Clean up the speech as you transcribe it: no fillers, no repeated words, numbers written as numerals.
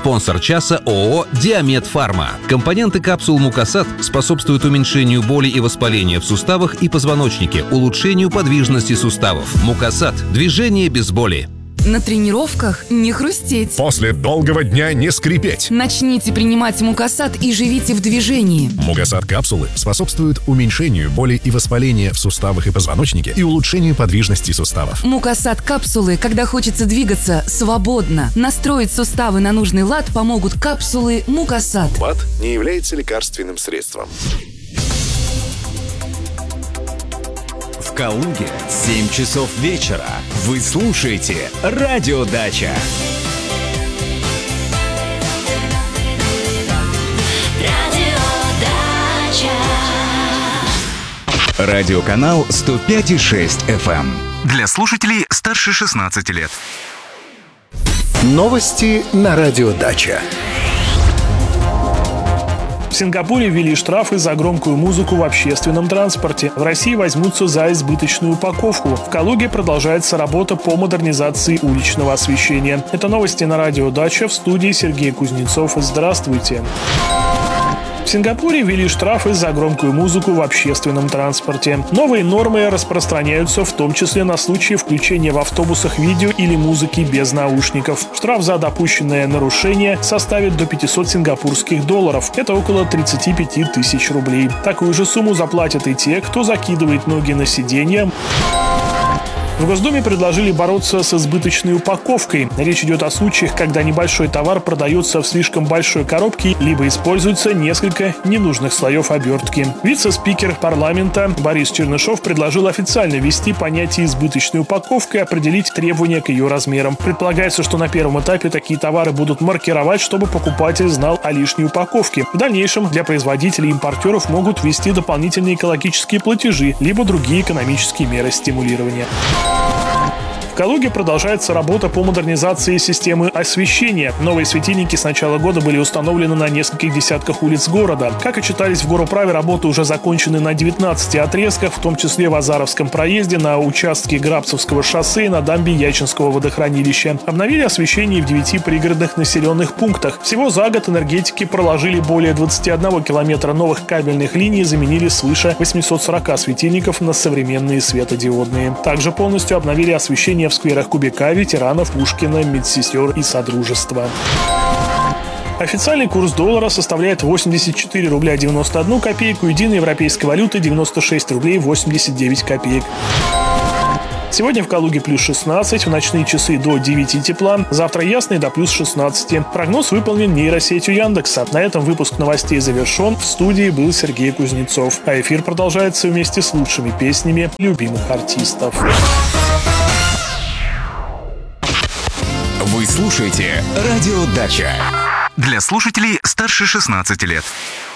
Спонсор часа ООО «Диамед Фарма». Компоненты капсул Мукасат способствуют уменьшению боли и воспаления в суставах и позвоночнике, улучшению подвижности суставов. Мукасат – движение без боли. На тренировках не хрустеть. После долгого дня не скрипеть. Начните принимать Мукасат и живите в движении. Мукасат капсулы способствуют уменьшению боли и воспаления в суставах и позвоночнике и улучшению подвижности суставов. Мукасат капсулы, когда хочется двигаться свободно. Настроить суставы на нужный лад помогут капсулы Мукасат. ВАТ не является лекарственным средством. В Калуге 7 часов вечера. Вы слушаете Радио Дача. Радиоканал 105,6 FM. Для слушателей старше 16 лет. Новости на Радио Дача. В Сингапуре ввели штрафы за громкую музыку в общественном транспорте. В России возьмутся за избыточную упаковку. В Калуге продолжается работа по модернизации уличного освещения. Это новости на Радио Дача. В студии Сергей Кузнецов. Здравствуйте. В Сингапуре ввели штрафы за громкую музыку в общественном транспорте. Новые нормы распространяются в том числе на случаи включения в автобусах видео или музыки без наушников. Штраф за допущенное нарушение составит до $500. Это около 35 тысяч рублей. Такую же сумму заплатят и те, кто закидывает ноги на сиденье. В Госдуме предложили бороться с избыточной упаковкой. Речь идет о случаях, когда небольшой товар продается в слишком большой коробке, либо используется несколько ненужных слоев обертки. Вице-спикер парламента Борис Чернышов предложил официально ввести понятие избыточной упаковки и определить требования к ее размерам. Предполагается, что на первом этапе такие товары будут маркировать, чтобы покупатель знал о лишней упаковке. В дальнейшем для производителей и импортеров могут ввести дополнительные экологические платежи, либо другие экономические меры стимулирования. В Калуге продолжается работа по модернизации системы освещения. Новые светильники с начала года были установлены на нескольких десятках улиц города. Как отчитались в Горуправе, работы уже закончены на 19 отрезках, в том числе в Азаровском проезде, на участке Грабцевского шоссе и на дамбе Ячинского водохранилища. Обновили освещение в 9 пригородных населенных пунктах. Всего за год энергетики проложили более 21 километра новых кабельных линий и заменили свыше 840 светильников на современные светодиодные. Также полностью обновили освещение в скверах Кубика, ветеранов, Пушкина, медсестер и Содружества. Официальный курс доллара составляет 84 рубля 91 копейку, единой европейской валюты 96 рублей 89 копеек. Сегодня в Калуге плюс 16, в ночные часы до 9 тепла, завтра ясный до плюс 16. Прогноз выполнен нейросетью Яндекса. На этом выпуск новостей завершен. В студии был Сергей Кузнецов. А эфир продолжается вместе с лучшими песнями любимых артистов. Вы слушаете Радио Дача. Для слушателей старше 16 лет.